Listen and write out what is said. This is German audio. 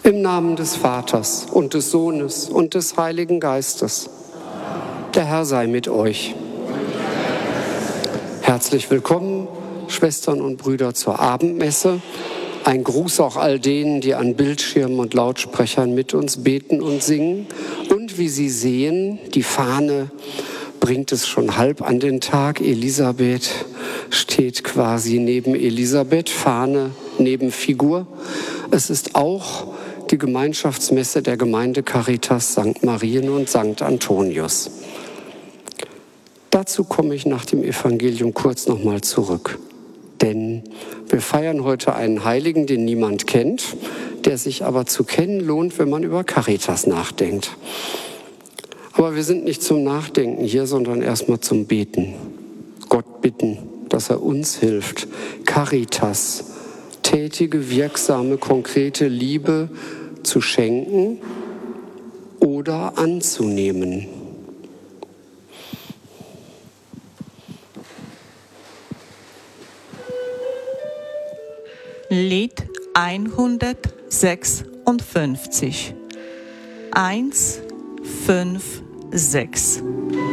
Im Namen des Vaters und des Sohnes und des Heiligen Geistes. Der Herr sei mit euch. Herzlich willkommen, Schwestern und Brüder, zur Abendmesse. Ein Gruß auch all denen, die an Bildschirmen und Lautsprechern mit uns beten und singen. Und wie Sie sehen, die Fahne bringt es schon halb an den Tag. Elisabeth steht quasi neben Elisabeth, Fahne neben Figur. Es ist auch die Gemeinschaftsmesse der Gemeinde Caritas St. Marien und St. Antonius. Dazu komme ich nach dem Evangelium kurz nochmal zurück. Denn wir feiern heute einen Heiligen, den niemand kennt, der sich aber zu kennen lohnt, wenn man über Caritas nachdenkt. Aber wir sind nicht zum Nachdenken hier, sondern erstmal zum Beten. Gott bitten, dass er uns hilft. Caritas, tätige, wirksame, konkrete Liebe zu schenken oder anzunehmen. Lied 156 1, 5, 6.